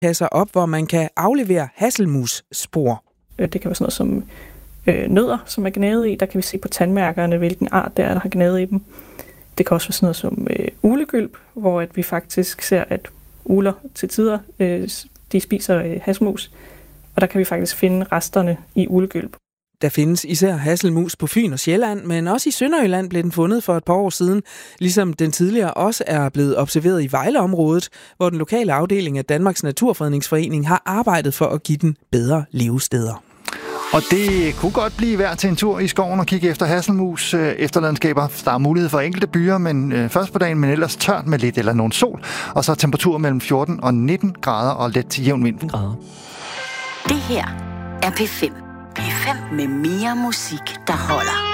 kasser op, hvor man kan aflevere hasselmus-spor. Det kan være sådan noget som nødder, som er gnavet i. Der kan vi se på tandmærkerne, hvilken art der har gnavet i dem. Det kan også være sådan noget som uglegylp, hvor at vi faktisk ser, at ugler til tider de spiser hasselmus. Og der kan vi faktisk finde resterne i uglegylp. Der findes især hasselmus på Fyn og Sjælland, men også i Sønderjylland blev den fundet for et par år siden, ligesom den tidligere også er blevet observeret i Vejleområdet, hvor den lokale afdeling af Danmarks Naturfredningsforening har arbejdet for at give den bedre levesteder. Og det kunne godt blive værd til en tur i skoven og kigge efter hasselmus efterladenskaber. Der er mulighed for enkelte byer, men først på dagen, men ellers tørt med lidt eller nogen sol. Og så temperaturer mellem 14 og 19 grader og let til jævn vind. Det her er P5. P5 med mere musik, der holder.